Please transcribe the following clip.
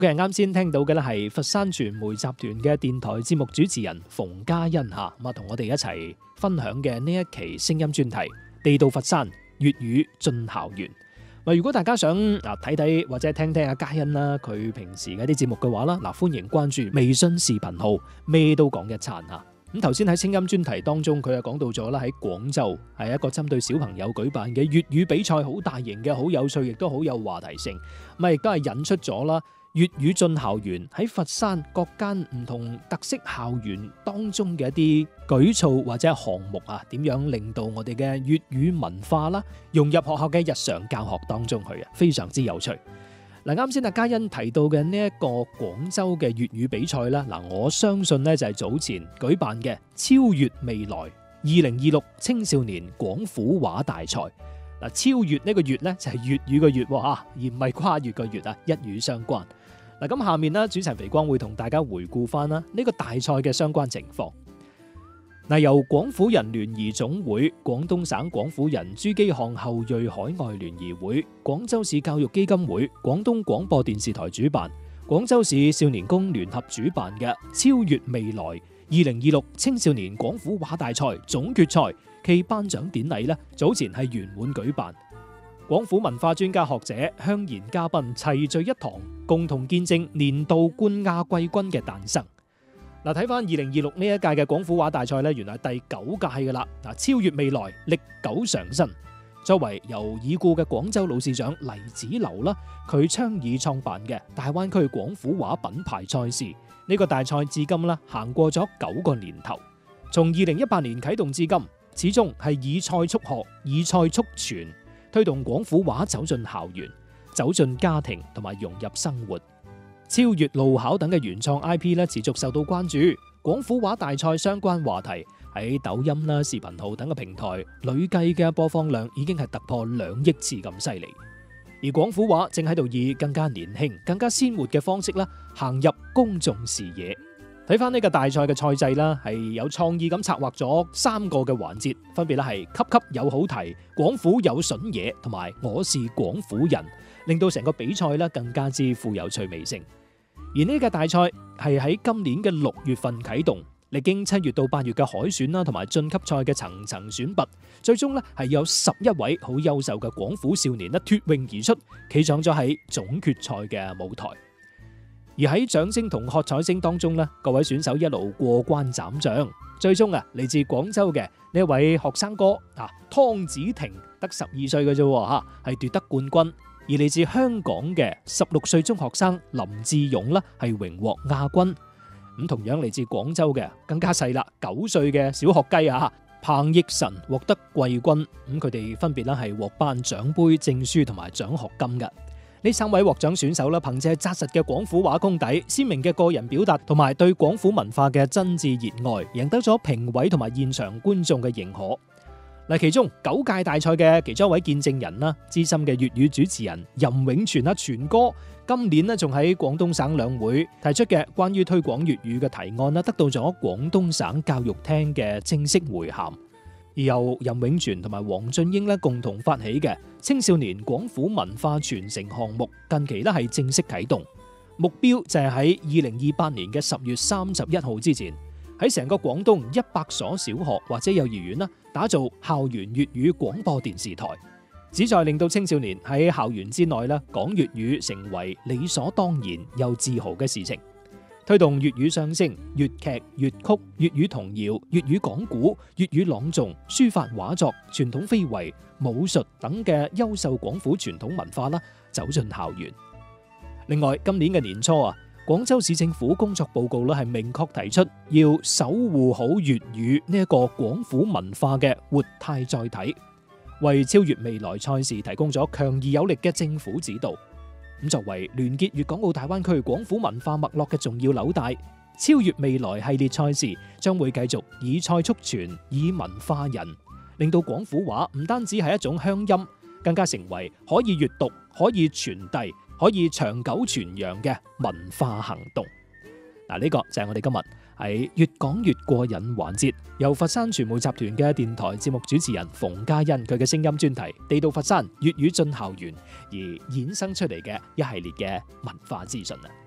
佢係啱先聽到嘅咧係佛山傳媒集團嘅電台節目主持人馮嘉欣嚇，咁啊同我哋一齊分享嘅呢一期聲音專題《地道佛山粵語進校園》。如果大家想睇睇或者聽聽阿嘉欣啦，佢平時嘅啲節目嘅話啦，歡迎關注微信視頻號咩都講一餐嚇。咁頭先喺聲音專題當中，佢又講到咗啦，喺廣州係一個針對小朋友舉辦嘅粵語比賽，好大型嘅，好有趣，亦都好有話題性。咁亦都係引出咗啦粵語進校園喺佛山各間唔同特色校園當中嘅一啲舉措或者項目啊，點樣令到我哋嘅粵語文化啦融入學校嘅日常教學當中去啊，非常之有趣。啱先阿嘉欣提到嘅呢一個廣州嘅粵語比賽啦，我相信呢就係早前舉辦嘅超越未來2026青少年廣府話大賽。超越呢個越呢就係粵語嘅越吓，而唔係跨越嘅越啊，一語相關。咁下面呢，主持人肥光會同大家回顧翻啦呢個大賽嘅相關情況。由廣府人聯誼總會、廣東省廣府人珠璣巷後裔海外聯誼會、廣州市教育基金會、廣東廣播電視台主辦，廣州市少年宮聯合主辦嘅超越未來2026青少年廣府話大賽總決賽暨頒獎典禮呢，早前係圓滿舉辦。廣府文化專家學者、鄉賢嘉賓齊聚一堂，共同見證年度冠亞季軍嘅誕生。睇翻2026呢一屆嘅廣府話大賽呢，原來係第9屆噶啦。超越未來，歷久常新。作為由已故嘅廣州老市長黎子樓啦，佢倡議創辦嘅大灣區廣府話品牌賽事，呢個大賽至今啦行過咗9個年頭，從2018年啟動至今，始終係以賽促學，以賽促傳，推動廣府話走進校園、走進家庭同埋融入生活。超越路考等嘅原創 IP 咧持續受到關注，廣府話大賽相關話題喺抖音啦、視頻號等嘅平台累計嘅播放量已經係突破2億次咁犀利。而廣府話正喺度以更加年輕、更加鮮活嘅方式啦行入公眾視野。睇翻呢個大賽嘅賽制啦，係有創意咁策劃咗3個嘅環節，分別咧係級級有好題、廣府有筍嘢同埋我是廣府人，令到成個比賽咧更加之富有趣味性。而呢個大賽係喺今年嘅6月份啟動，歷經7月到8月嘅海選啦，同埋晉級賽嘅層層選拔，最終咧係有11位好優秀嘅廣府少年咧脫穎而出，企上咗喺總決賽嘅舞台。而喺掌聲同喝彩聲當中咧，各位選手一路過關斬將，最終嚟自廣州嘅呢一位學生哥湯子婷得12歲嘅啫吓，係奪得冠軍。而嚟自香港嘅16歲中學生林志勇啦，係榮獲亞軍。咁同樣嚟自廣州嘅更加細啦，9歲嘅小學雞彭奕晨獲得季軍。咁佢哋分別啦係獲頒獎杯、證書同埋獎學金嘅。呢3位獲獎選手啦，憑借紮實嘅廣府話功底、鮮明嘅個人表達同埋對廣府文化嘅真摯熱愛，贏得咗評委同埋現場觀眾嘅認可。其中9屆大賽嘅其中一位見證人啦，資深嘅粵語主持人任永全全哥，今年呢仲喺廣東省兩會提出嘅關於推廣粵語嘅提案啦，得到咗廣東省教育廳嘅正式回函。而由任永全同埋黃俊英共同發起嘅青少年廣府文化傳承項目，近期係正式啟動，目標就係喺2028年嘅10月31號之前，喺成個廣東100所小學或者幼兒園啦，打造校園粵語廣播電視台，旨在令到青少年喺校園之內啦講粵語成為理所當然又自豪嘅事情，推動粵語相聲、粵劇、粵曲、粵語童謠、粵語講古、粵語朗誦、書法畫作、傳統非遺、武術等嘅優秀廣府傳統文化啦走進校園。另外，今年嘅年初廣州市政府工作報告咧係明確提出要守護好粵語呢一個廣府文化嘅活態載體，為超越未來賽事提供咗強而有力嘅政府指導。咁作為聯結粵港澳大灣區廣府文化脈絡嘅重要紐帶，超越未來系列賽事將會繼續以賽促傳，以文化人，令到廣府話唔單止係一種鄉音，更加成為可以閱讀、可以傳遞、可以長久傳揚嘅文化行動。呢個就係我哋今日喺越講越過癮環節，由佛山傳媒集團嘅電台節目主持人馮嘉欣佢嘅聲音專題《地道佛山粵語進校園》而衍生出嚟嘅一系列嘅文化資訊啊！